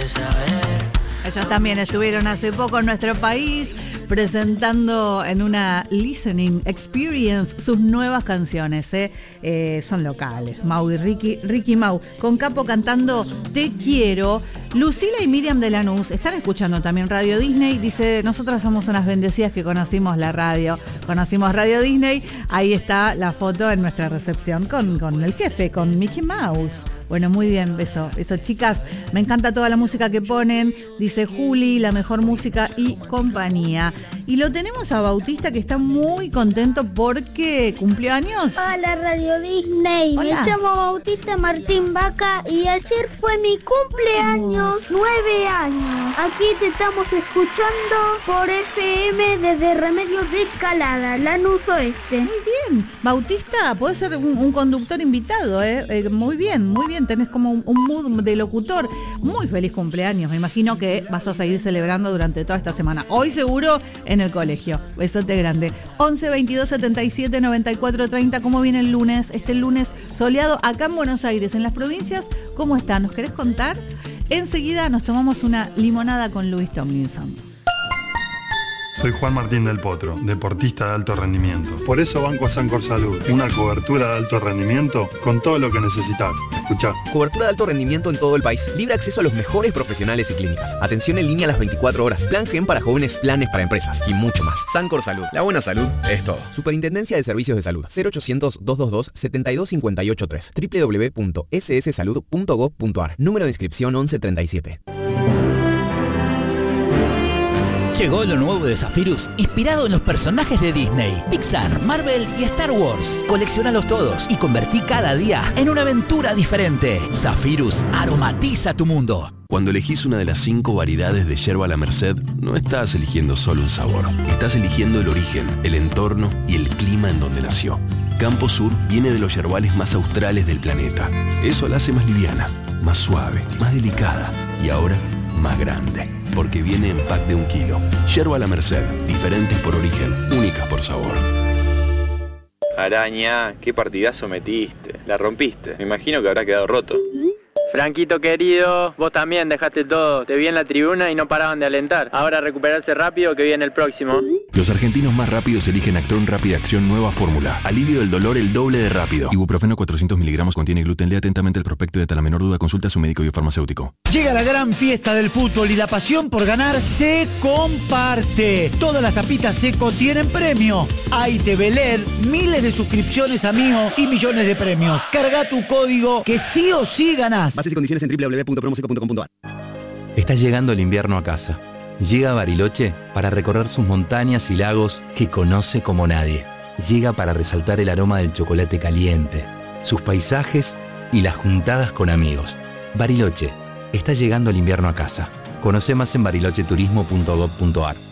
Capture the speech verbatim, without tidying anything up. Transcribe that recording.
Ellos también estuvieron hace poco en nuestro país presentando en una listening experience sus nuevas canciones, ¿eh? Eh, son locales. Mau y Ricky, Ricky Mau, con Capo cantando Te Quiero. Lucila y Miriam de Lanús están escuchando también Radio Disney. Dice, nosotras somos unas bendecidas que conocimos la radio, conocimos Radio Disney. Ahí está la foto en nuestra recepción con, con el jefe, con Mickey Mouse. Bueno, muy bien, beso, eso, chicas, me encanta toda la música que ponen, dice Juli, la mejor música y compañía. Y lo tenemos a Bautista, que está muy contento porque cumplió años. Hola, Radio Disney. Hola. Me llamo Bautista Martín Vaca y ayer fue mi cumpleaños, nueve años. Aquí te estamos escuchando por F M desde Remedios de Escalada, Lanús Oeste. Muy bien, Bautista, puede ser un, un conductor invitado, ¿eh? Eh, muy bien, muy bien, tenés como un, un mood de locutor. Muy feliz cumpleaños, me imagino que vas a seguir celebrando durante toda esta semana. Hoy seguro en el colegio. Besote grande. once veintidós setenta y siete noventa y cuatro treinta. ¿Cómo viene el lunes? Este lunes soleado acá en Buenos Aires. En las provincias, ¿cómo está? ¿Nos querés contar? Enseguida nos tomamos una limonada con Luis Tomlinson. Soy Juan Martín del Potro, deportista de alto rendimiento. Por eso banco a Sancor Salud, una cobertura de alto rendimiento con todo lo que necesitas. Escuchá. Cobertura de alto rendimiento en todo el país. Libre acceso a los mejores profesionales y clínicas. Atención en línea a las veinticuatro horas. Plan Gen para jóvenes, planes para empresas y mucho más. Sancor Salud. La buena salud es todo. Superintendencia de Servicios de Salud. cero ochocientos, doscientos veintidós, setenta y dos cincuenta y ocho tres. doble u doble u doble u punto ese ese salud punto gob punto a r. Número de inscripción once treinta y siete. Llegó lo nuevo de Zephyrus, inspirado en los personajes de Disney, Pixar, Marvel y Star Wars. Colecciónalos todos y convertí cada día en una aventura diferente. Zephyrus aromatiza tu mundo. Cuando elegís una de las cinco variedades de yerba La Merced, no estás eligiendo solo un sabor. Estás eligiendo el origen, el entorno y el clima en donde nació. Campo Sur viene de los yerbales más australes del planeta. Eso la hace más liviana, más suave, más delicada y ahora más grande. Porque viene en pack de un kilo. Yerba La Merced, diferentes por origen, únicas por sabor. Araña, qué partidazo metiste. La rompiste. Me imagino que habrá quedado roto. Franquito querido, vos también dejaste todo. Te vi en la tribuna y no paraban de alentar. Ahora recuperarse rápido que viene el próximo. Los argentinos más rápidos eligen Actron Rápida Acción Nueva Fórmula. Alivio del dolor el doble de rápido. Ibuprofeno cuatrocientos miligramos contiene gluten. Lea atentamente el prospecto y ante la menor duda consulta a su médico biofarmacéutico. Llega la gran fiesta del fútbol y la pasión por ganar se comparte. Todas las tapitas Seco tienen premio. Hay T V L E D, miles de suscripciones a Mío y millones de premios. Carga tu código que sí o sí ganás. Bases y condiciones en doble u doble u doble u punto promoseco punto com punto a r. Está llegando el invierno a casa. Llega a Bariloche para recorrer sus montañas y lagos que conoce como nadie. Llega para resaltar el aroma del chocolate caliente, sus paisajes y las juntadas con amigos. Bariloche, está llegando el invierno a casa. Conoce más en bariloche turismo punto gob punto a r.